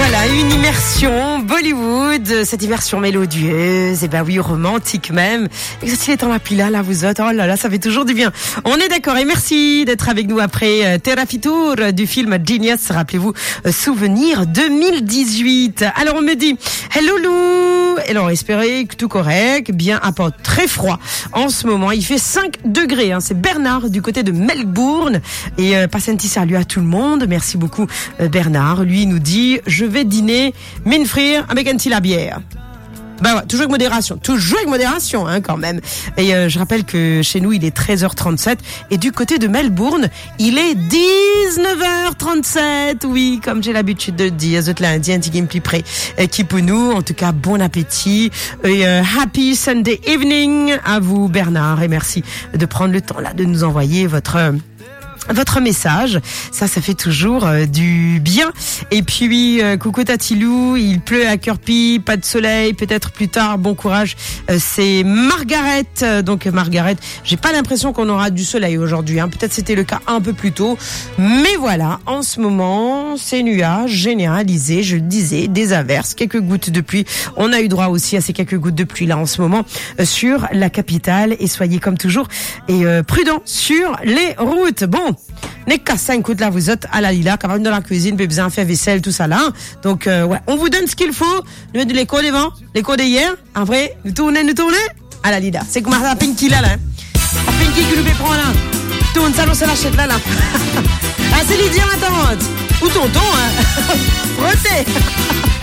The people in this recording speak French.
Voilà, une immersion Bollywood, cette immersion mélodieuse, et ben oui, romantique même. Et ça, il est dans la pila, là, vous autres. Oh là là, ça fait toujours du bien. On est d'accord, et merci d'être avec nous après Therapy Tour du film Genius. Rappelez-vous, Souvenir 2018. Alors, on me dit, hello Lou. Et alors, espérez que tout correct, bien à pas très froid. En ce moment, il fait 5 degrés, hein. C'est Bernard du côté de Melbourne. Et passez un petit salut à tout le monde. Merci beaucoup, Bernard. Lui, il nous dit, je vais dîner, mine frire, avec un petit la bière. Ben ouais, toujours avec modération, hein, quand même. Et je rappelle que chez nous, il est 13h37 et du côté de Melbourne, il est 19h37. Oui, comme j'ai l'habitude de le dire, zut lundi, un petit game plus près qui pour nous. En tout cas, bon appétit et happy Sunday evening à vous, Bernard, et merci de prendre le temps là de nous envoyer votre message, ça fait toujours du bien. Et puis coucou Tatilou, il pleut à Kirby, pas de soleil, peut-être plus tard, bon courage. C'est Margaret, donc Margaret, j'ai pas l'impression qu'on aura du soleil aujourd'hui, hein. Peut-être c'était le cas un peu plus tôt, mais voilà, en ce moment c'est nuage généralisé, je le disais, des averses, quelques gouttes de pluie. On a eu droit aussi à ces quelques gouttes de pluie là en ce moment sur la capitale, et soyez comme toujours et prudents sur les routes. Bon, n'est qu'à 5 coups là, vous êtes à la Lila, capable de la cuisine, besoin faire vaisselle, tout ça là. Donc, ouais, on vous donne ce qu'il faut. Nous mettons les codes devant, les codes d'hier. En vrai, nous tournez à la Lila. C'est comme la Pinky là. La Pinky qui nous fait prendre là. Tourne, ça, on se l'achète là. Ah, c'est Lydia, ma tante. Ou tonton, hein. Frotté.